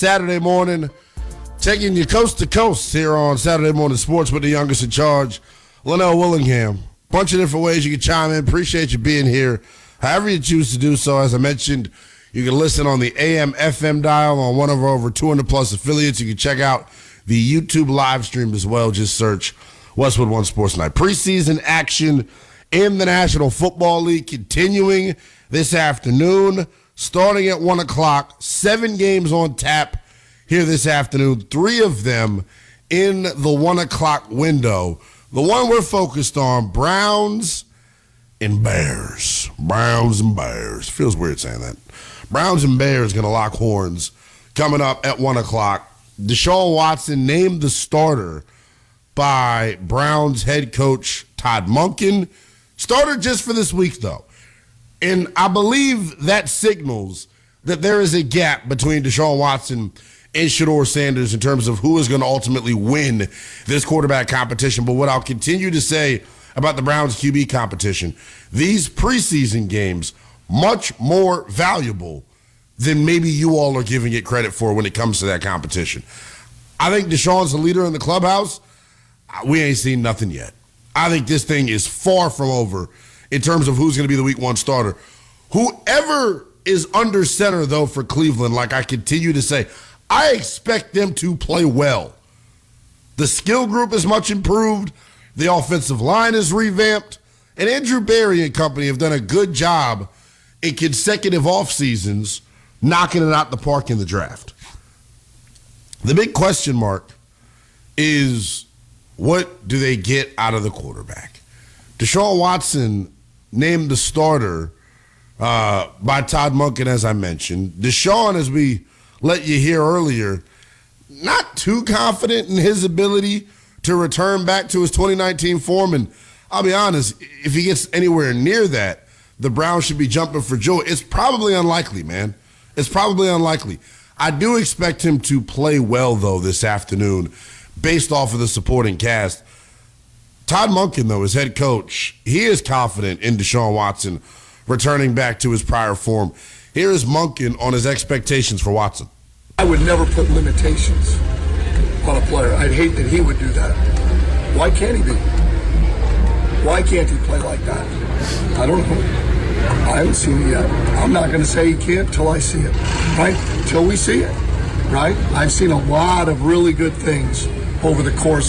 Saturday morning, taking you coast to coast here on Saturday Morning Sports with the youngest in charge, Linnell Willingham. Bunch of different ways you can chime in. Appreciate you being here. However you choose to do so, as I mentioned, you can listen on the AM FM dial on one of our over 200 plus affiliates. You can check out the YouTube live stream as well. Just search Westwood One Sports Night. Preseason action in the National Football League continuing this afternoon, starting at 1 o'clock. 7 games on tap here this afternoon, 3 of them in the 1 o'clock window. The one we're focused on, Browns and Bears. Browns and Bears. Feels weird saying that. Browns and Bears going to lock horns coming up at 1 o'clock. Deshaun Watson named the starter by Browns head coach Todd Monken. Starter just for this week, though. And I believe that signals that there is a gap between Deshaun Watson and Shedeur Sanders in terms of who is going to ultimately win this quarterback competition. But what I'll continue to say about the Browns QB competition, these preseason games, much more valuable than maybe you all are giving it credit for when it comes to that competition. I think Deshaun's the leader in the clubhouse. We ain't seen nothing yet. I think this thing is far from over in terms of who's going to be the week 1 starter. Whoever is under center, though, for Cleveland, like I continue to say, I expect them to play well. The skill group is much improved. The offensive line is revamped. And Andrew Berry and company have done a good job in consecutive off seasons knocking it out the park in the draft. The big question mark is, what do they get out of the quarterback? Deshaun Watson named the starter by Todd Monken, as I mentioned. Deshaun, as we let you hear earlier, not too confident in his ability to return back to his 2019 form. And I'll be honest, if he gets anywhere near that, the Browns should be jumping for joy. It's probably unlikely, man. It's probably unlikely. I do expect him to play well, though, this afternoon, based off of the supporting cast. Todd Monken, though, as head coach, he is confident in Deshaun Watson returning back to his prior form. Here is Monken on his expectations for Watson. I would never put limitations on a player. I'd hate that he would do that. Why can't he be? Why can't he play like that? I don't know. I haven't seen it yet. I'm not going to say he can't till I see it, right? Till we see it, right? I've seen a lot of really good things over the course